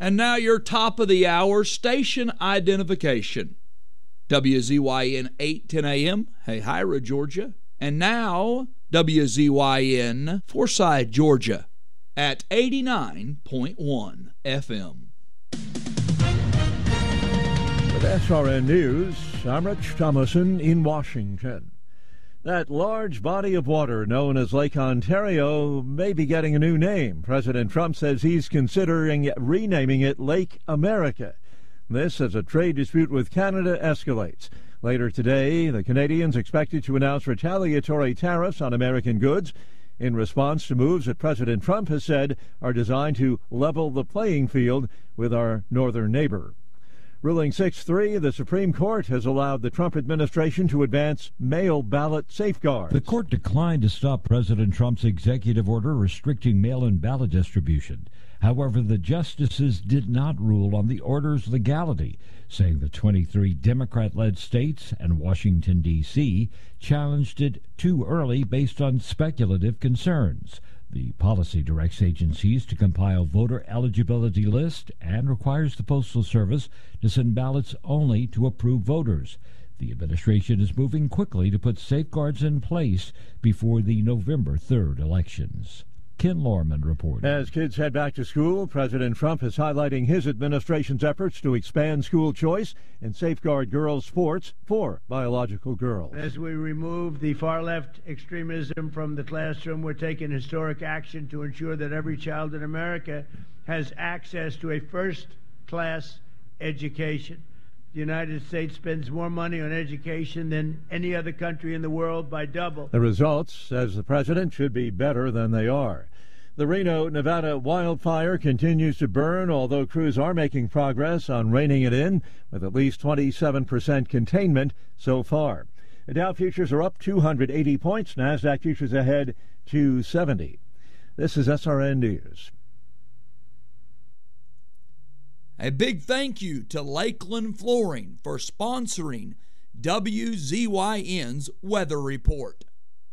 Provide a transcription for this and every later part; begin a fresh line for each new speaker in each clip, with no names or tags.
And now your top of the hour station identification. WZYN 810 AM, Hahira, Georgia. And now WZYN Forsyth, Georgia at 89.1 FM.
With SRN News, I'm Rich Thomason in Washington. That large body of water known as Lake Ontario may be getting a new name. President Trump says he's considering renaming it Lake America. This as a trade dispute with Canada escalates. Later today, the Canadians expected to announce retaliatory tariffs on American goods in response to moves that President Trump has said are designed to level the playing field with our northern neighbor. Ruling 6-3, the Supreme Court has allowed the Trump administration to advance mail ballot safeguards.
The court declined to stop President Trump's executive order restricting mail-in ballot distribution. However, the justices did not rule on the order's legality, saying the 23 Democrat-led states and Washington, D.C. challenged it too early based on speculative concerns. The policy directs agencies to compile voter eligibility lists and requires the Postal Service to send ballots only to approved voters. The administration is moving quickly to put safeguards in place before the November 3rd elections. Ken Lorman reporting.
As kids head back to school, President Trump is highlighting his administration's efforts to expand school choice and safeguard girls' sports for biological girls.
As we remove the far-left extremism from the classroom, we're taking historic action to ensure that every child in America has access to a first-class education. The United States spends more money on education than any other country in the world by double.
The results, says the president, should be better than they are. The Reno, Nevada wildfire continues to burn, although crews are making progress on reining it in, with at least 27% containment so far. The Dow futures are up 280 points. NASDAQ futures ahead 270. This is SRN News.
A big thank you to Lakeland Flooring for sponsoring WZYN's Weather Report.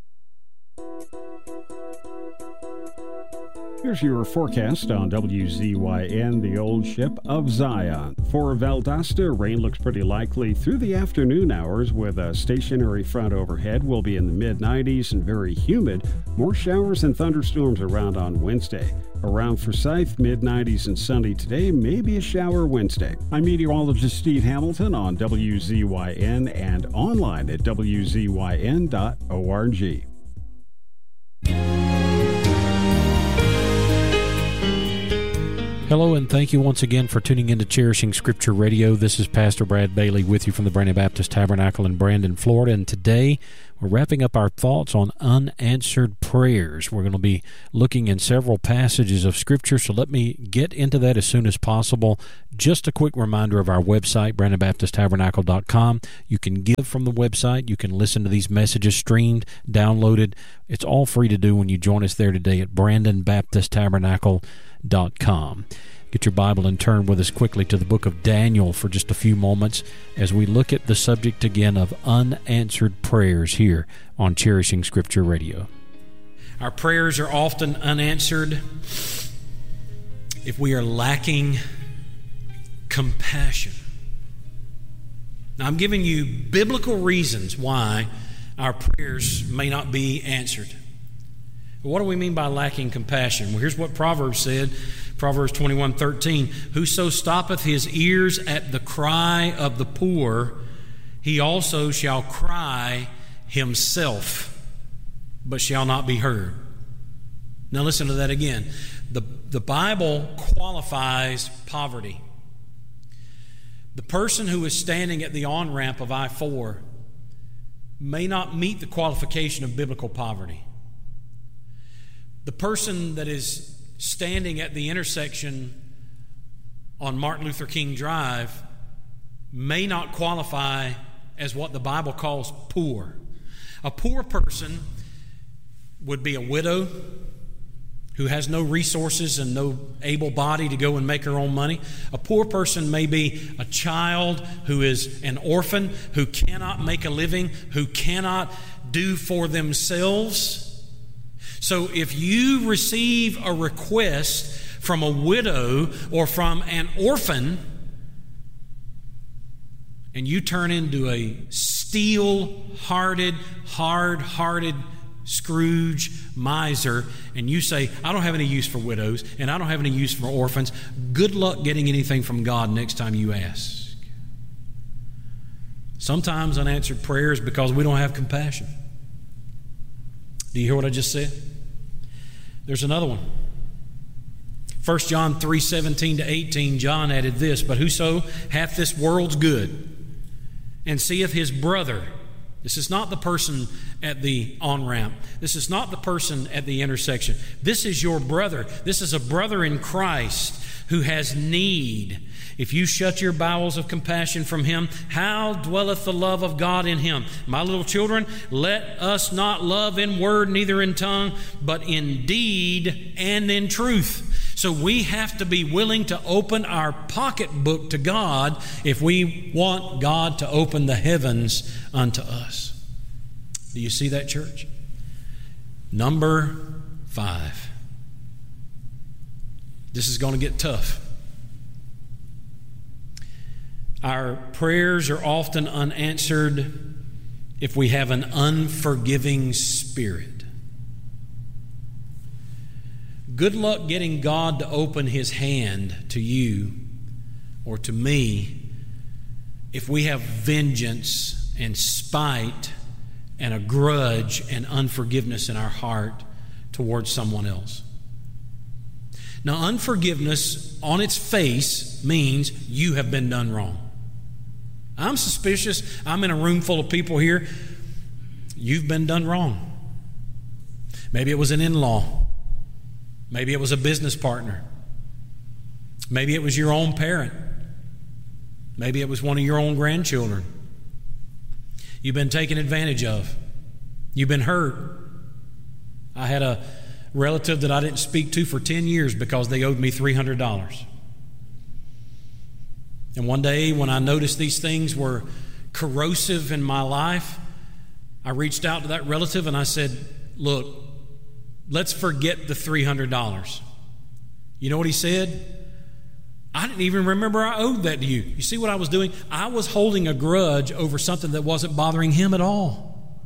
Here's your forecast on WZYN, the old ship of Zion. For Valdosta, rain looks pretty likely through the afternoon hours with a stationary front overhead. Will be in the mid-90s and very humid. More showers and thunderstorms around on Wednesday. Around Forsyth, mid-90s and sunny today, maybe a shower Wednesday. I'm meteorologist Steve Hamilton on WZYN and online at WZYN.org.
Hello, and thank you once again for tuning in to Cherishing Scripture Radio. This is Pastor Brad Bailey with you from the Brandon Baptist Tabernacle in Brandon, Florida. And today we're wrapping up our thoughts on unanswered prayers. We're going to be looking in several passages of Scripture, so let me get into that as soon as possible. Just a quick reminder of our website, BrandonBaptistTabernacle.com. You can give from the website. You can listen to these messages streamed, downloaded. It's all free to do when you join us there today at BrandonBaptistTabernacle.com. Get your Bible and turn with us quickly to the book of Daniel for just a few moments as we look at the subject again of unanswered prayers here on Cherishing Scripture Radio. Our prayers are often unanswered if we are lacking compassion. Now, I'm giving you biblical reasons why our prayers may not be answered. What do we mean by lacking compassion? Well, here's what Proverbs said, Proverbs 21:13. Whoso stoppeth his ears at the cry of the poor, he also shall cry himself, but shall not be heard. Now listen to that again. The Bible qualifies poverty. The person who is standing at the on-ramp of I-4 may not meet the qualification of biblical poverty. The person that is standing at the intersection on Martin Luther King Drive may not qualify as what the Bible calls poor. A poor person would be a widow who has no resources and no able body to go and make her own money. A poor person may be a child who is an orphan, who cannot make a living, who cannot do for themselves. So if you receive a request from a widow or from an orphan, and you turn into a steel-hearted, hard-hearted Scrooge miser, and you say, I don't have any use for widows, and I don't have any use for orphans, good luck getting anything from God next time you ask. Sometimes unanswered prayers because we don't have compassion. Do you hear what I just said? There's another one. 1 John 3:17-18, John added this, but whoso hath this world's good and seeth his brother. This is not the person at the on-ramp. This is not the person at the intersection. This is your brother. This is a brother in Christ who has need. If you shut your bowels of compassion from him, how dwelleth the love of God in him? My little children, let us not love in word, neither in tongue, but in deed and in truth. So we have to be willing to open our pocketbook to God if we want God to open the heavens unto us. Do you see that, church? Number 5. This is going to get tough. Our prayers are often unanswered if we have an unforgiving spirit. Good luck getting God to open His hand to you or to me if we have vengeance and spite and a grudge and unforgiveness in our heart towards someone else. Now, unforgiveness on its face means you have been done wrong. I'm suspicious. I'm in a room full of people here. You've been done wrong. Maybe it was an in-law. Maybe it was a business partner. Maybe it was your own parent. Maybe it was one of your own grandchildren. You've been taken advantage of. You've been hurt. I had a relative that I didn't speak to for 10 years because they owed me $300. And one day when I noticed these things were corrosive in my life, I reached out to that relative and I said, look, let's forget the $300. You know what he said? I didn't even remember I owed that to you. You see what I was doing? I was holding a grudge over something that wasn't bothering him at all.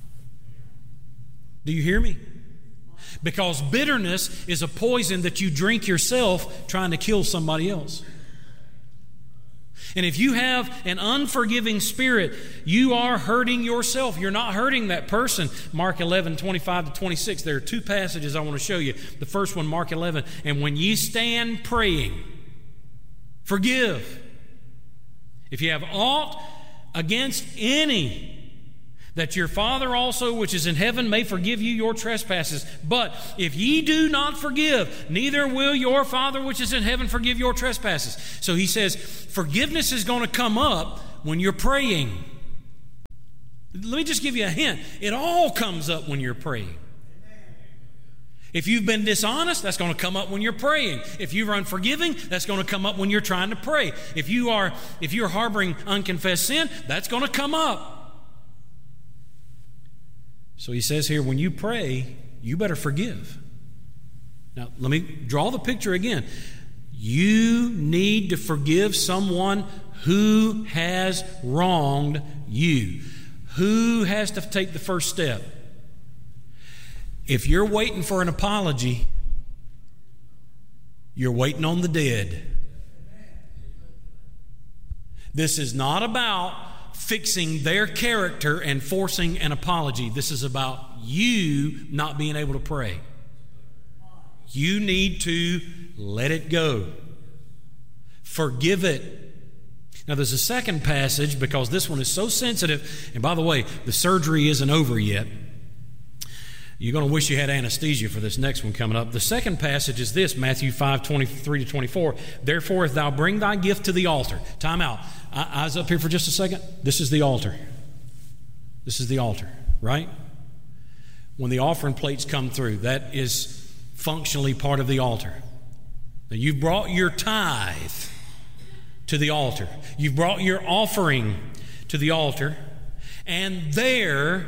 Do you hear me? Because bitterness is a poison that you drink yourself trying to kill somebody else. And if you have an unforgiving spirit, you are hurting yourself. You're not hurting that person. Mark 11:25-26. There are two passages I want to show you. The first one, Mark 11. And when ye stand praying, forgive. If you have aught against any, that your Father also which is in heaven may forgive you your trespasses. But if ye do not forgive, neither will your Father which is in heaven forgive your trespasses. So he says, forgiveness is going to come up when you're praying. Let me just give you a hint. It all comes up when you're praying. If you've been dishonest, that's going to come up when you're praying. If you're unforgiving, that's going to come up when you're trying to pray. If you're harboring unconfessed sin, that's going to come up. So he says here, when you pray, you better forgive. Now, let me draw the picture again. You need to forgive someone who has wronged you. Who has to take the first step? If you're waiting for an apology, you're waiting on the dead. This is not about fixing their character and forcing an apology. This is about you not being able to pray. You need to let it go. Forgive it. Now there's a second passage because this one is so sensitive. And by the way, the surgery isn't over yet. You're going to wish you had anesthesia for this next one coming up. The second passage is this, Matthew 5:23-24. Therefore, if thou bring thy gift to the altar. Time out. Eyes up here for just a second. This is the altar. This is the altar, right? When the offering plates come through, that is functionally part of the altar. Now, you've brought your tithe to the altar. You've brought your offering to the altar. And there,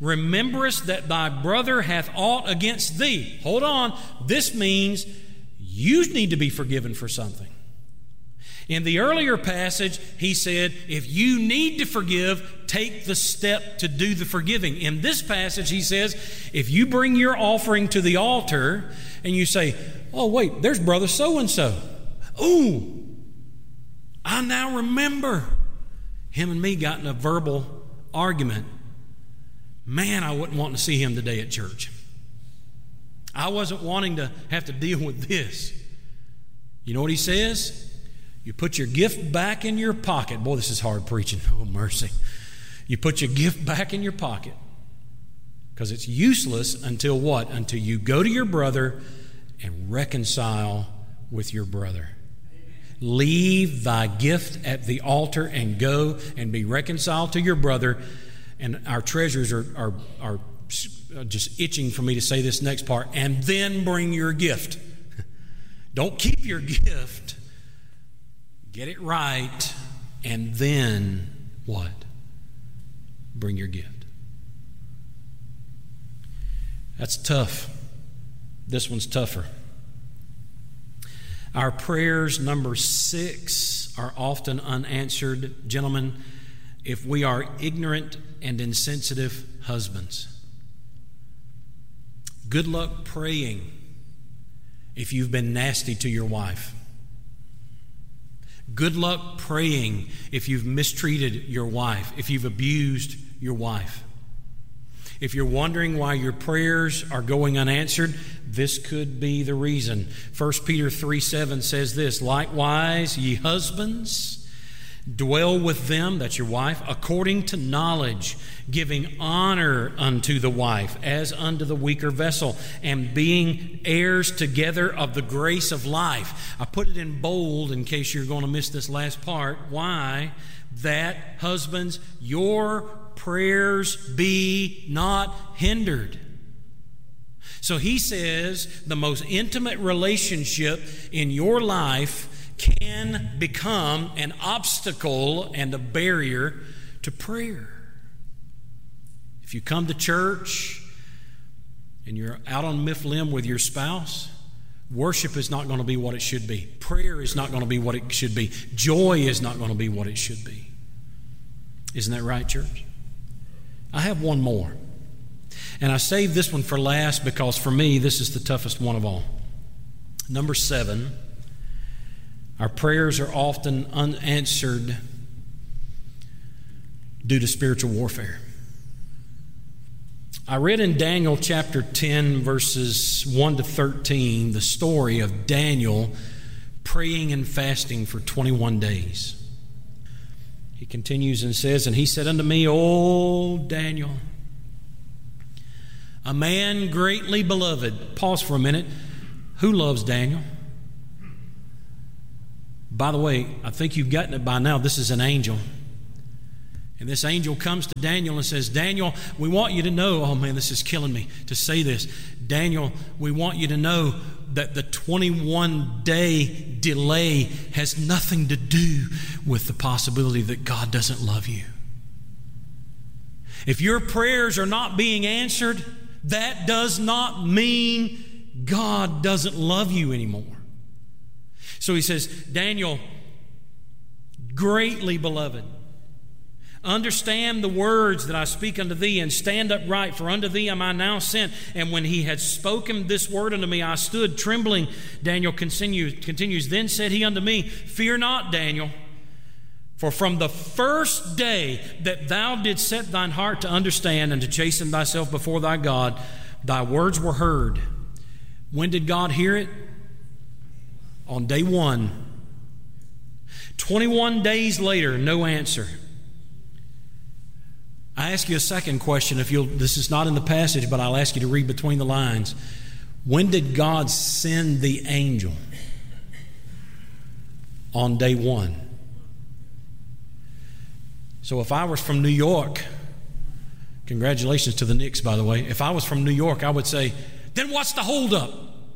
rememberest that thy brother hath aught against thee. Hold on. This means You need to be forgiven for something. In the earlier passage, he said, if you need to forgive, take the step to do the forgiving. In this passage, he says, if you bring your offering to the altar and you say, oh, wait, there's brother so-and-so. Ooh, I now remember him and me got in a verbal argument. Man, I wouldn't want to see him today at church. I wasn't wanting to have to deal with this. You know what he says? You put your gift back in your pocket. Boy, this is hard preaching. Oh, mercy. You put your gift back in your pocket because it's useless until what? Until you go to your brother and reconcile with your brother. Leave thy gift at the altar and go and be reconciled to your brother. And our treasurers are just itching for me to say this next part. And then bring your gift. Don't keep your gift. Get it right, and then what? Bring your gift. That's tough. This one's tougher. Our prayers, number 6, are often unanswered. Gentlemen, if we are ignorant and insensitive husbands. Good luck praying if you've been nasty to your wife. Good luck praying if you've mistreated your wife, if you've abused your wife. If you're wondering why your prayers are going unanswered, this could be the reason. 1 Peter 3:7 says this, likewise, ye husbands, dwell with them, that's your wife, according to knowledge, giving honor unto the wife as unto the weaker vessel, and being heirs together of the grace of life. I put it in bold in case you're going to miss this last part. Why? That, husbands, your prayers be not hindered. So he says the most intimate relationship in your life can become an obstacle and a barrier to prayer. If you come to church and you're out on Mifflin with your spouse, worship is not going to be what it should be. Prayer is not going to be what it should be. Joy is not going to be what it should be. Isn't that right, church? I have one more. And I saved this one for last because for me, this is the toughest one of all. Number 7. Our prayers are often unanswered due to spiritual warfare. I read in Daniel chapter 10, verses 1 to 13, the story of Daniel praying and fasting for 21 days. He continues and says, and he said unto me, O Daniel, a man greatly beloved. Pause for a minute. Who loves Daniel? By the way, I think you've gotten it by now. This is an angel. And this angel comes to Daniel and says, Daniel, we want you to know, oh man, this is killing me to say this. Daniel, we want you to know that the 21-day delay has nothing to do with the possibility that God doesn't love you. If your prayers are not being answered, that does not mean God doesn't love you anymore. So he says, Daniel, greatly beloved, understand the words that I speak unto thee, and stand upright, for unto thee am I now sent. And when he had spoken this word unto me, I stood trembling. Daniel continues, then said he unto me, fear not, Daniel, for from the first day that thou didst set thine heart to understand and to chasten thyself before thy God, thy words were heard. When did God hear it? On day 1. 21 days later, no answer. I ask you a second question. This is not in the passage, but I'll ask you to read between the lines. When did God send the angel? On day 1. So if I was from New York, congratulations to the Knicks, by the way. If I was from New York, I would say, then what's the holdup?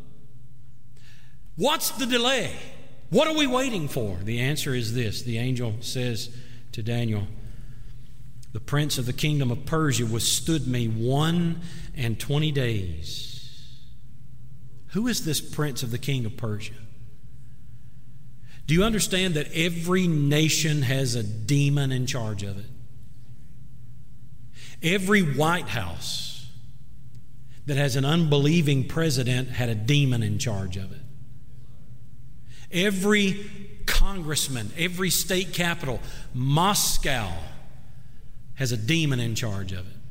What's the delay? What are we waiting for? The answer is this. The angel says to Daniel, the prince of the kingdom of Persia withstood me 21 days. Who is this prince of the king of Persia? Do you understand that every nation has a demon in charge of it? Every White House that has an unbelieving president had a demon in charge of it. Every congressman, every state capital, Moscow has a demon in charge of it.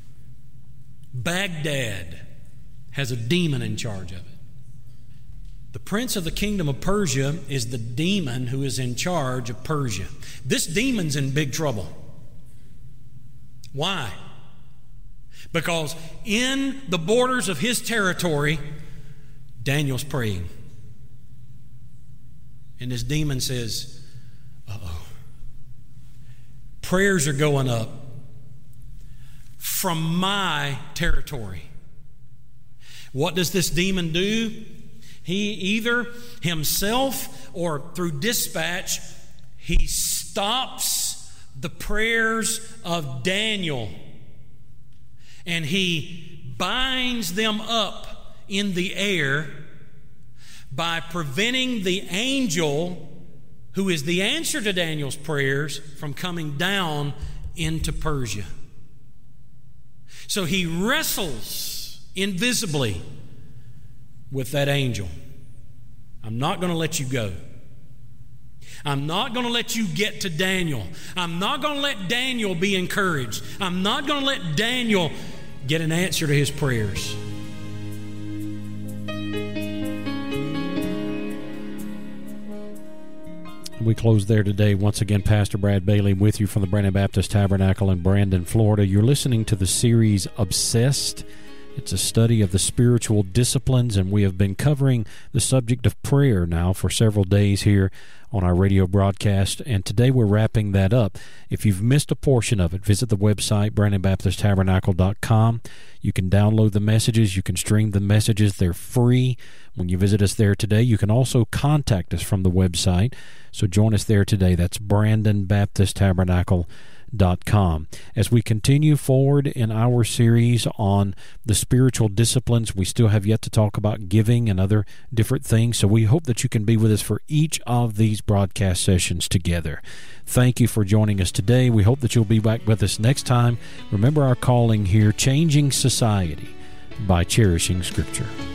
Baghdad has a demon in charge of it. The prince of the kingdom of Persia is the demon who is in charge of Persia. This demon's in big trouble. Why? Because in the borders of his territory, Daniel's praying. And this demon says, uh-oh, prayers are going up from my territory. What does this demon do? He either himself or through dispatch, he stops the prayers of Daniel and he binds them up in the air by preventing the angel who is the answer to Daniel's prayers from coming down into Persia. So he wrestles invisibly with that angel. I'm not going to let you go. I'm not going to let you get to Daniel. I'm not going to let Daniel be encouraged. I'm not going to let Daniel get an answer to his prayers.
We close there today. Once again, Pastor Brad Bailey with you from the Brandon Baptist Tabernacle in Brandon, Florida. You're listening to the series Obsessed. It's a study of the spiritual disciplines, and we have been covering the subject of prayer now for several days here on our radio broadcast, and today we're wrapping that up. If you've missed a portion of it, visit the website, BrandonBaptistTabernacle.com. You can download the messages. You can stream the messages. They're free. When you visit us there today, you can also contact us from the website. So join us there today. That's BrandonBaptistTabernacle.com. As we continue forward in our series on the spiritual disciplines, we still have yet to talk about giving and other different things, so we hope that you can be with us for each of these broadcast sessions together. Thank you for joining us today. We hope that you'll be back with us next time. Remember our calling here, changing society by cherishing Scripture.